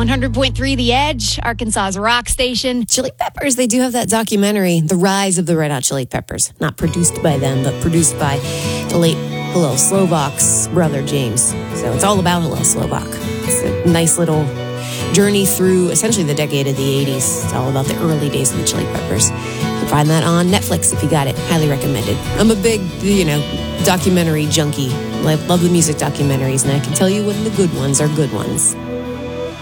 100.3 The Edge, Arkansas's rock station. Chili Peppers, they do have that documentary, The Rise of the Red Hot Chili Peppers. Not produced by them, but produced by the late Hillel Slovak's brother, James. So it's all about Hillel Slovak. It's a nice little journey through essentially the decade of the 80s. It's all about the early days of the Chili Peppers. You can find that on Netflix if you got it. Highly recommended. I'm a big, documentary junkie. I love the music documentaries, and I can tell you when the good ones are good ones.